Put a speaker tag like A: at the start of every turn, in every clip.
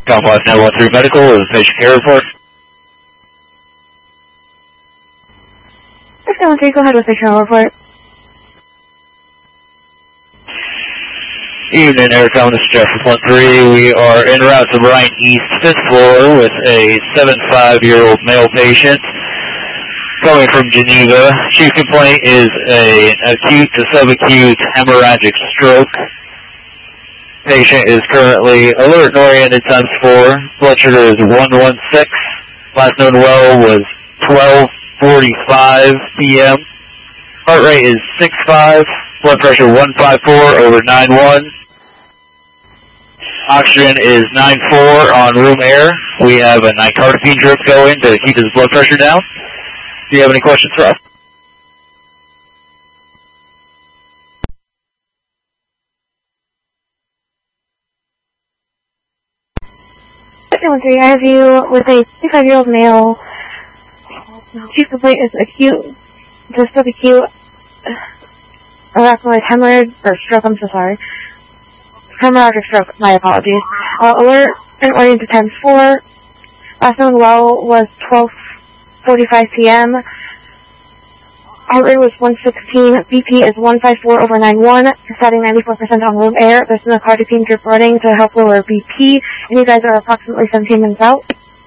A: Golf 5913 Medical is patient care report.
B: 5913, go ahead with patient report.
A: Evening, Aircom, this is Jeff with 13. We are en route to Bryant East, 5th floor with a 75-year-old male patient coming from Geneva. Chief complaint is an acute to subacute hemorrhagic stroke. Patient is currently alert and oriented times 4. Blood sugar is 116. Last known well was 12:45 p.m. Heart rate is 65. Blood pressure 154/91. Oxygen is 94 on room air. We have a nicardipine drip going to keep his blood pressure down. Do you have any questions for us?
B: I have you with a 65-year-old male. Chief complaint is acute, just subacute, arachnoid hemorrhage, or stroke, I'm so sorry. Hemorrhagic stroke, my apologies. Alert and oriented times 4. Last known well was 12:45 p.m. Heart rate was 116. BP is 154/91. Setting 94% on room air. There's no nicardipine drip running to help lower BP. And you guys are approximately 17 minutes out.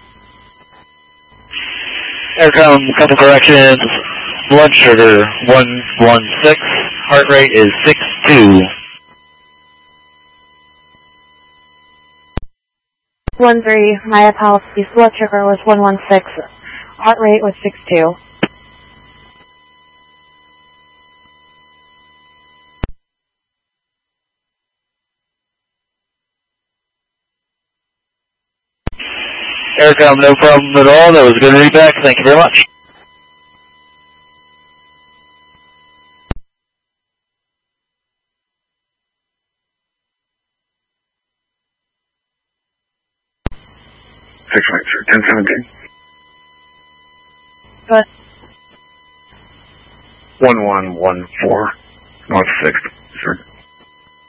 A: Aircom, couple corrections. Blood sugar 116. Heart rate is 62.
B: 13, my apologies. Blood sugar was 116. Heart rate was 62.
A: Aircom, no problem at all. That was a good readback. Thank you very much.
C: Six, 1017.
B: But
C: 1114 North 6th, sir.